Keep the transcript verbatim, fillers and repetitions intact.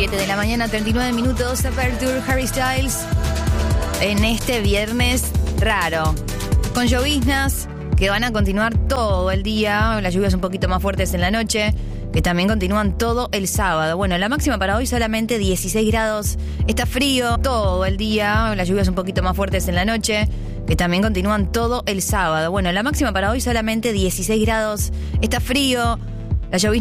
siete de la mañana, treinta y nueve minutos, Aperture, Harry Styles, en este viernes raro, con lloviznas que van a continuar todo el día, las lluvias un poquito más fuertes en la noche, que también continúan todo el sábado. Bueno, la máxima para hoy solamente dieciséis grados, está frío todo el día, las lluvias un poquito más fuertes en la noche, que también continúan todo el sábado. Bueno, la máxima para hoy solamente dieciséis grados, está frío, la llovizna